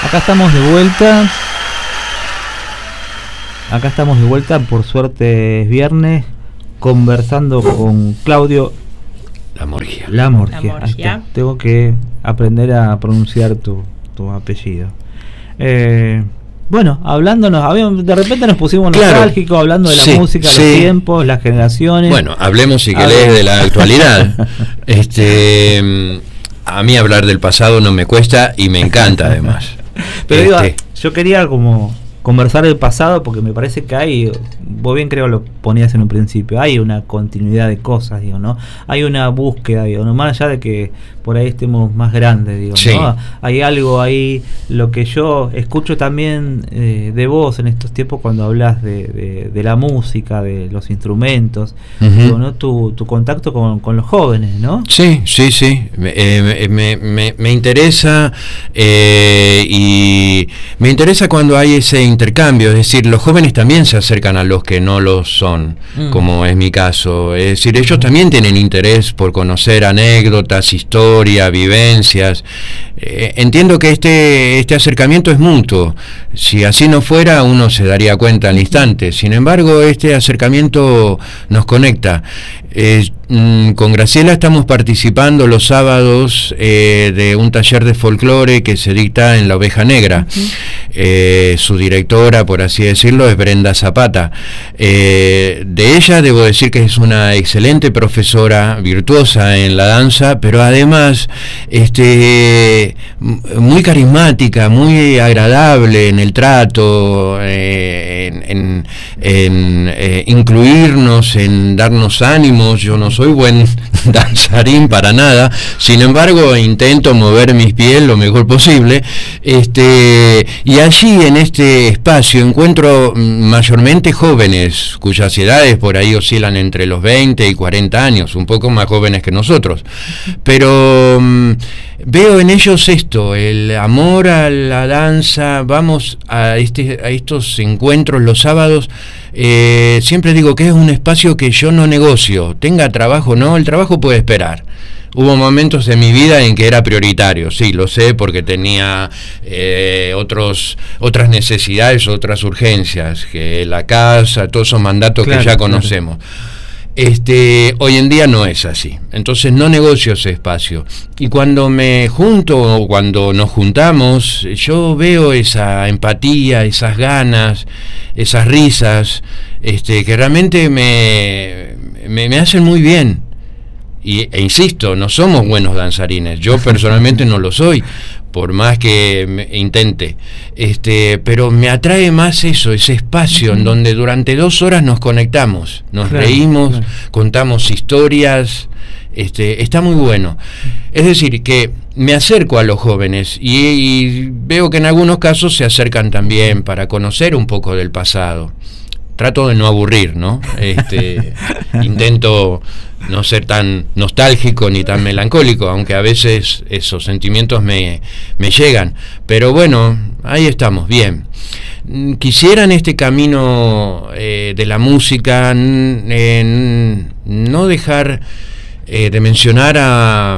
Acá estamos de vuelta. Acá estamos de vuelta, por suerte es viernes, conversando con Claudio Lamorgia. Lamorgia. Tengo que aprender a pronunciar tu apellido. Bueno, hablándonos, de repente nos pusimos nostálgicos, hablando de la música, los tiempos, las generaciones. Bueno, hablemos si querés de la actualidad. A mí hablar del pasado no me cuesta y me encanta además. Pero yo quería como conversar del pasado porque me parece que hay, vos bien creo lo ponías en un principio, hay una continuidad de cosas, digo, ¿no? Hay una búsqueda, digo, no, más allá de que por ahí estemos más grandes, digo, sí. ¿no? Hay algo ahí, lo que yo escucho también de vos en estos tiempos cuando hablas de la música, de los instrumentos, digo, ¿no? Tu contacto con los jóvenes, ¿no? Sí. Me interesa y me interesa cuando hay ese intercambio, es decir, los jóvenes también se acercan a los que no lo son, como es mi caso, es decir, ellos también tienen interés por conocer anécdotas, historia, vivencias. Entiendo que este acercamiento es mutuo. Si así no fuera, uno se daría cuenta al instante. Sin embargo, este acercamiento nos conecta. Con Graciela estamos participando los sábados de un taller de folclore que se dicta en La Oveja Negra. Su directora, por así decirlo, es Brenda Zapata. De ella debo decir que es una excelente profesora, virtuosa en la danza, pero además muy carismática, muy agradable en el trato, en incluirnos, en darnos ánimos. Yo no soy buen danzarín para nada, sin embargo intento mover mis pies lo mejor posible, y allí en este espacio encuentro mayormente jóvenes cuyas edades por ahí oscilan entre los 20 y 40 años, un poco más jóvenes que nosotros, pero veo en ellos esto, el amor a la danza. Vamos a estos encuentros los sábados. Siempre digo que es un espacio que yo no negocio, tenga trabajo o no, el trabajo puede esperar. Hubo momentos en mi vida en que era prioritario, sí, lo sé, porque tenía otras necesidades, otras urgencias, que la casa, todos esos mandatos que ya conocemos. Hoy en día no es así, entonces no negocio ese espacio, y cuando me junto o cuando nos juntamos, yo veo esa empatía, esas ganas, esas risas, que realmente me hacen muy bien. E insisto, no somos buenos danzarines, yo personalmente no lo soy, por más que intente, pero me atrae más ese espacio en donde durante 2 horas nos conectamos, nos reímos, contamos historias, está muy bueno. Es decir, que me acerco a los jóvenes y veo que en algunos casos se acercan también para conocer un poco del pasado. Trato de no aburrir, ¿no? Intento no ser tan nostálgico ni tan melancólico, aunque a veces esos sentimientos me llegan. Pero bueno, ahí estamos, bien. Quisiera en este camino de la música no dejar de mencionar a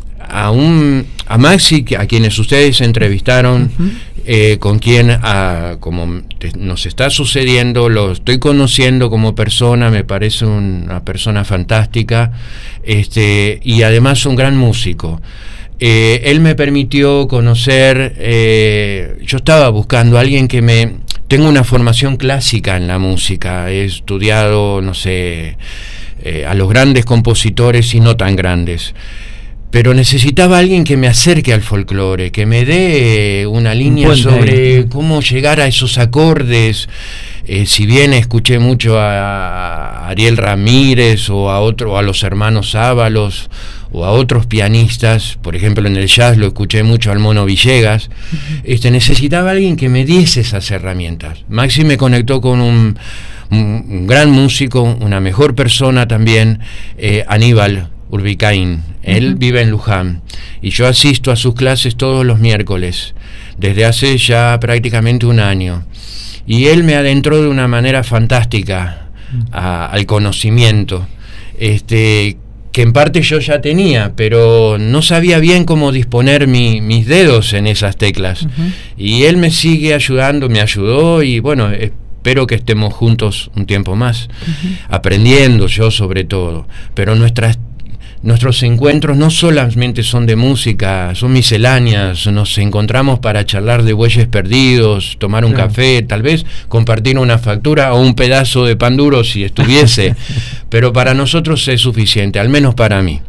Maxi, a quienes ustedes entrevistaron, con quien, como nos está sucediendo, lo estoy conociendo como persona, me parece una persona fantástica, y además un gran músico. Él me permitió conocer, yo estaba buscando a alguien que tengo una formación clásica en la música, he estudiado, no sé, a los grandes compositores y no tan grandes, pero necesitaba alguien que me acerque al folclore, que me dé una línea sobre cómo llegar a esos acordes. Si bien escuché mucho a Ariel Ramírez o a los hermanos Ábalos o a otros pianistas, por ejemplo en el jazz lo escuché mucho al Mono Villegas, necesitaba alguien que me diese esas herramientas. Maxi me conectó con un gran músico, una mejor persona también, Aníbal Urbicaín. Él vive en Luján y yo asisto a sus clases todos los miércoles desde hace ya prácticamente un año, y él me adentró de una manera fantástica al conocimiento, que que en parte yo ya tenía, pero no sabía bien cómo disponer mis dedos en esas teclas. Y él me sigue ayudando, me ayudó, y bueno, espero que estemos juntos un tiempo más, aprendiendo yo sobre todo. Pero nuestros encuentros no solamente son de música, son misceláneas. Nos encontramos para charlar de bueyes perdidos, tomar un café, tal vez compartir una factura o un pedazo de pan duro si estuviese, pero para nosotros es suficiente, al menos para mí.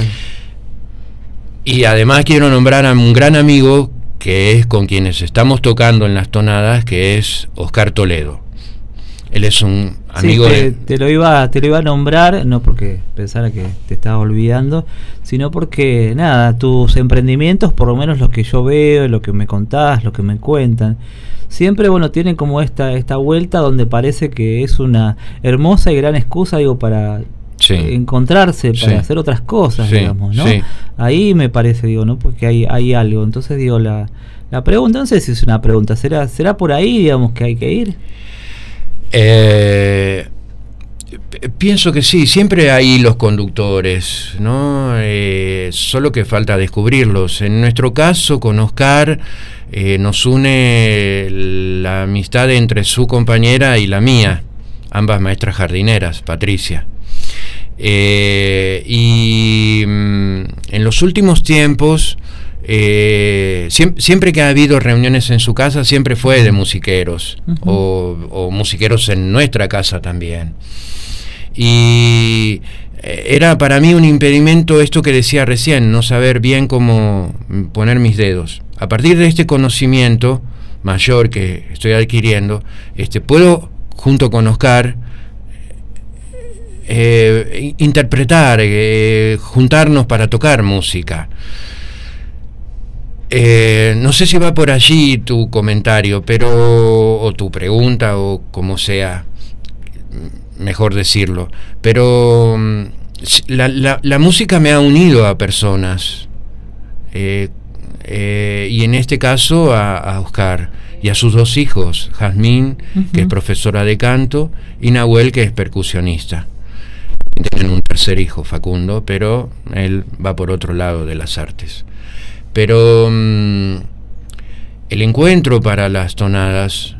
Y además quiero nombrar a un gran amigo que es con quienes estamos tocando en las tonadas, que es Oscar Toledo. Él es un amigo te lo iba a nombrar, no porque pensara que te estaba olvidando, sino porque nada, tus emprendimientos, por lo menos los que yo veo, lo que me contás, lo que me cuentan, siempre tienen como esta vuelta donde parece que es una hermosa y gran excusa, para encontrarse, para hacer otras cosas, digamos, ¿no? Ahí me parece, ¿no? Porque hay algo. Entonces la pregunta, no sé si es una pregunta, ¿será por ahí, digamos, que hay que ir? Pienso que sí, siempre hay los conductores, ¿no? Solo que falta descubrirlos. En nuestro caso, con Oscar, nos une la amistad entre su compañera y la mía, ambas maestras jardineras, Patricia. Y en los últimos tiempos, siempre que ha habido reuniones en su casa, siempre fue de musiqueros, o musiqueros en nuestra casa también. Y era para mí un impedimento esto que decía recién, no saber bien cómo poner mis dedos. A partir de este conocimiento mayor que estoy adquiriendo, puedo, junto con Oscar, interpretar, juntarnos para tocar música. No sé si va por allí tu comentario, o tu pregunta, o como sea, mejor decirlo, pero la música me ha unido a personas, y en este caso a Oscar y a sus dos hijos, Jazmín, que es profesora de canto, y Nahuel, que es percusionista. Tienen un tercer hijo, Facundo, pero él va por otro lado de las artes. Pero el encuentro para las tonadas,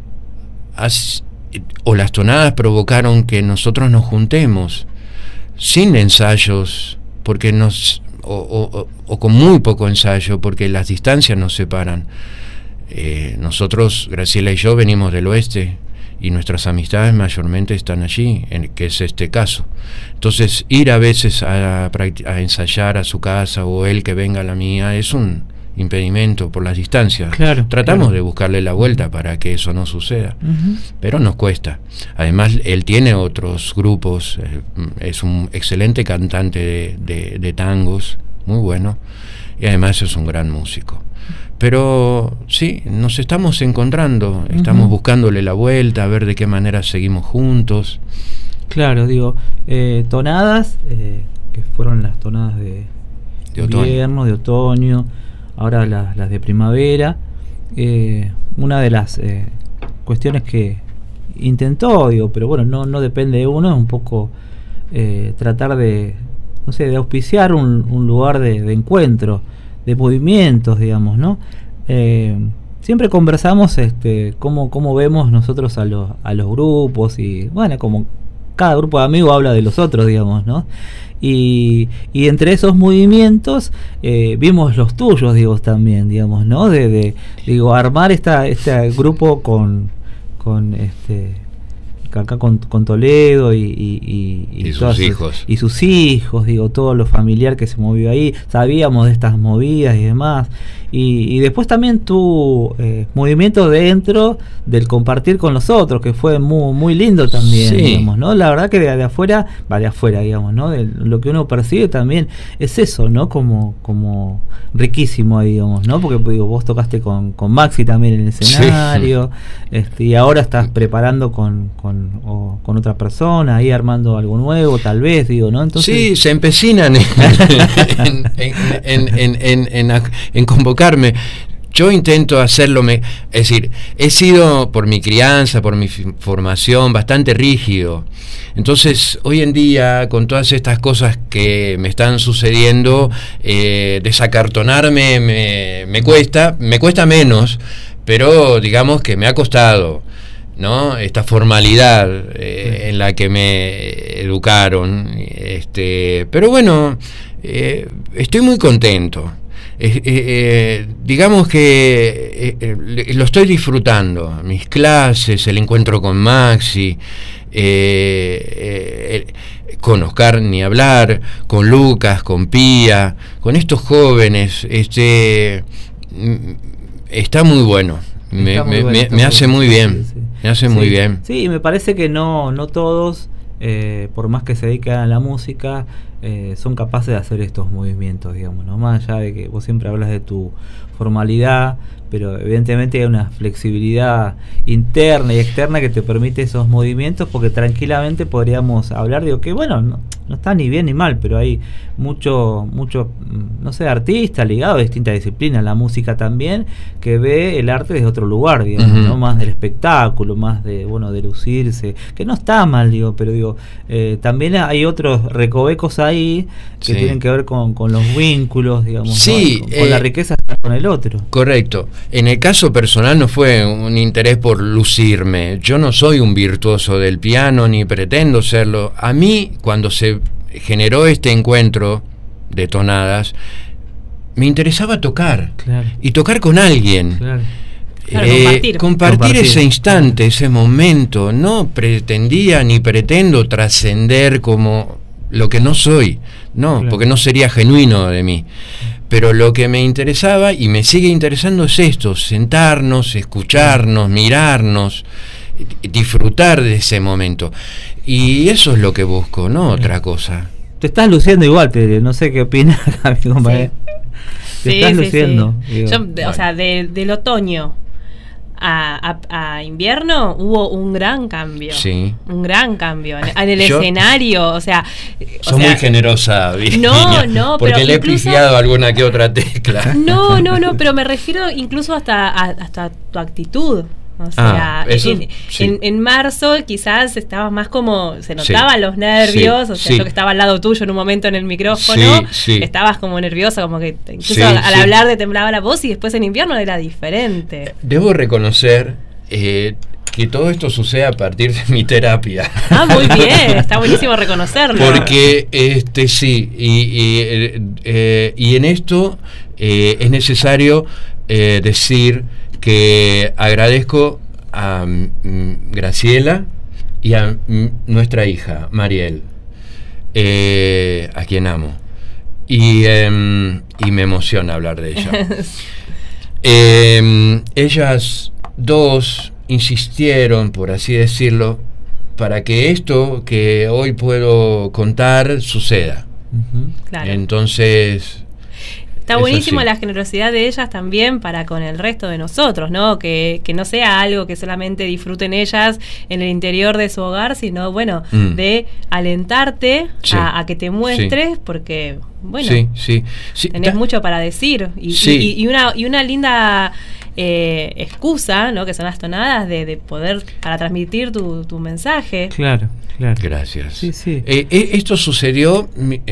o las tonadas provocaron que nosotros nos juntemos sin ensayos, porque o con muy poco ensayo, porque las distancias nos separan. Nosotros, Graciela y yo, venimos del oeste, y nuestras amistades mayormente están allí, que es este caso. Entonces, ir a veces a ensayar a su casa, o él que venga a la mía, es un impedimento por las distancias. Tratamos de buscarle la vuelta para que eso no suceda, pero nos cuesta. Además, él tiene otros grupos, es un excelente cantante de tangos, muy bueno, y además es un gran músico. Pero sí, nos estamos encontrando, estamos buscándole la vuelta, a ver de qué manera seguimos juntos. Claro, tonadas, que fueron las tonadas de invierno, de otoño, ahora las de primavera. Una de las cuestiones que intentó, pero no depende de uno, es un poco tratar de auspiciar un lugar de encuentro, de movimientos, digamos, ¿no? Siempre conversamos cómo vemos nosotros a los grupos, y como cada grupo de amigos habla de los otros, digamos, ¿no? Y entre esos movimientos vimos los tuyos, también, digamos, ¿no? Armar este grupo con acá con Toledo y sus hijos. Y sus hijos, todo lo familiar que se movió ahí. Sabíamos de estas movidas y demás. Y después también tu movimiento dentro del compartir con los otros, que fue muy, muy lindo también, digamos, ¿no? La verdad que de afuera, digamos, ¿no? De lo que uno percibe también es eso, ¿no? Como riquísimo, digamos, ¿no? Porque vos tocaste con Maxi también en el escenario, y ahora estás preparando con otra persona, ahí armando algo nuevo, tal vez, ¿no? Entonces, sí, se empecinan en convocarme. yo intento hacerlo, es decir, he sido por mi crianza, por mi formación, bastante rígido. Entonces, hoy en día, con todas estas cosas que me están sucediendo, desacartonarme me cuesta menos, pero digamos que me ha costado, ¿no? Esta formalidad en la que me educaron, pero bueno, estoy muy contento. Digamos que lo estoy disfrutando, mis clases, el encuentro con Maxi, con Oscar ni hablar, con Lucas, con Pía, con estos jóvenes, está muy bueno. Me hace muy bien, me hace muy bien. Sí, me parece que no todos, por más que se dediquen a la música, son capaces de hacer estos movimientos, digamos, ¿no? Más allá de que vos siempre hablas de tu formalidad, pero evidentemente hay una flexibilidad interna y externa que te permite esos movimientos, porque tranquilamente podríamos hablar, digo, que bueno, no está ni bien ni mal, pero hay mucho, no sé, artista ligado a distintas disciplinas, la música también, que ve el arte desde otro lugar, digamos, ¿no? Más del espectáculo, más de lucirse, que no está mal, digo, pero digo, también hay otros recovecos ahí que tienen que ver con los vínculos, digamos, sí, ¿no? con la riqueza con el otro. Correcto. En el caso personal no fue un interés por lucirme. Yo no soy un virtuoso del piano ni pretendo serlo. A mí, cuando se generó este encuentro de tonadas, me interesaba tocar, claro, y tocar con alguien. Claro. Compartir ese instante, ese momento. No pretendía ni pretendo trascender como lo que no soy, no, claro, porque no sería genuino de mí. Pero lo que me interesaba y me sigue interesando es esto: sentarnos, escucharnos, mirarnos, disfrutar de ese momento. Y eso es lo que busco, no otra cosa. Te estás luciendo igual, Pedro, no sé qué opinas, mi compañero. Te estás luciendo. Sí. Yo, o sea, del otoño a invierno hubo un gran cambio. Sí. Un gran cambio en el escenario, o sea... Sos muy generosa, Virginia. No, porque pero le he pifiado alguna que otra tecla. No, pero me refiero incluso hasta tu actitud. O sea, en marzo quizás estabas más como, se notaban los nervios, o sea, yo que estaba al lado tuyo en un momento en el micrófono, estabas como nerviosa, como que incluso al hablar te temblaba la voz, y después en invierno era diferente. Debo reconocer que todo esto sucede a partir de mi terapia. Ah, muy bien, está buenísimo reconocerlo. Porque y en esto es necesario decir que agradezco a Graciela y a nuestra hija, Mariel, a quien amo. Y me emociona hablar de ella. Ellas dos insistieron, por así decirlo, para que esto que hoy puedo contar suceda. Claro. Entonces... Está buenísimo la generosidad de ellas también para con el resto de nosotros, ¿no? Que no sea algo que solamente disfruten ellas en el interior de su hogar, sino, bueno, de alentarte a que te muestres, porque, bueno, tenés mucho para decir. Y una linda excusa, ¿no? Que son las tonadas de poder, para transmitir tu mensaje. Claro. Gracias. Esto sucedió...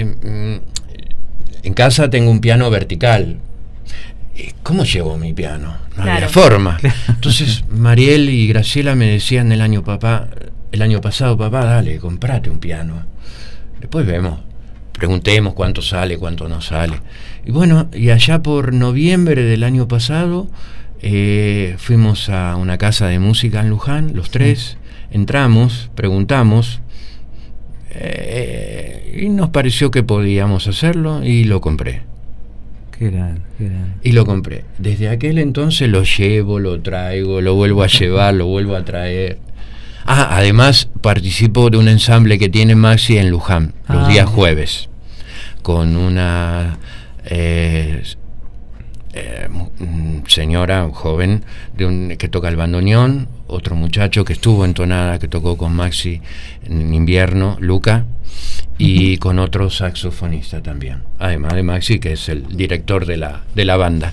En casa tengo un piano vertical. ¿Cómo llevo mi piano? No había forma. Entonces Mariel y Graciela me decían el año pasado, papá, dale, comprate un piano. Después vemos, preguntemos cuánto sale, cuánto no sale. Y bueno, y allá por noviembre del año pasado fuimos a una casa de música en Luján, los tres, entramos, preguntamos, y nos pareció que podíamos hacerlo y lo compré. Qué grande. Y lo compré. Desde aquel entonces lo llevo, lo traigo, lo vuelvo a llevar, lo vuelvo a traer. Además participo de un ensamble que tiene Maxi en Luján, los días jueves, con una señora joven que toca el bandoneón, otro muchacho que estuvo en Tonada, que tocó con Maxi en invierno, Luca, y con otro saxofonista también, además de Maxi, que es el director de la banda.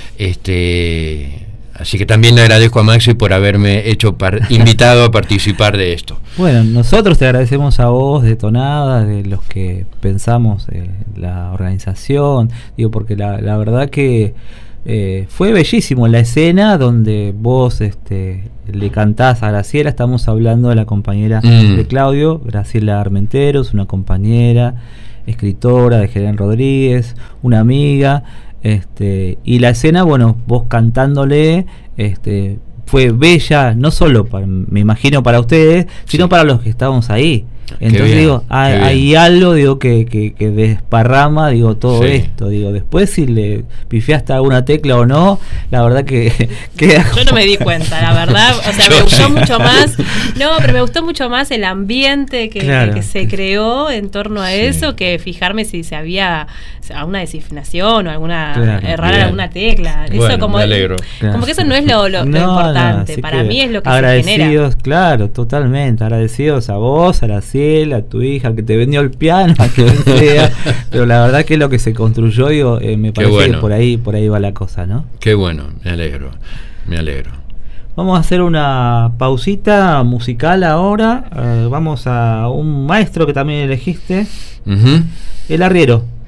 Así que también le agradezco a Maxi por haberme invitado a participar de esto. Bueno, nosotros te agradecemos a vos, de Tonada, de los que pensamos la organización, digo, porque la verdad que fue bellísimo la escena donde vos le cantás a Graciela. Estamos hablando de la compañera de Claudio, Graciela Armenteros, una compañera, escritora de Helen Rodríguez, una amiga. Y la escena, bueno, vos cantándole, fue bella, no solo me imagino para ustedes, sino para los que estábamos ahí. Entonces bien, digo, hay algo, digo, que desparrama, digo, todo esto, digo, después si le pifiaste alguna tecla o no, la verdad que queda. Yo no me di cuenta, la verdad, o sea, me gustó mucho más, pero me gustó mucho más el ambiente que se creó en torno a eso, que fijarme si se había alguna designación o alguna errar alguna tecla. Eso bueno, como, me alegro. Como que eso no es lo importante, para mí es lo que se genera. Agradecidos, claro, totalmente, agradecidos a vos, a Graciela, a tu hija, que te vendió el piano, a que sea, pero la verdad que es lo que se construyó, digo, me parece que por ahí va la cosa, ¿no? Qué bueno, me alegro. Vamos a hacer una pausita musical ahora. Vamos a un maestro que también elegiste, El Arriero.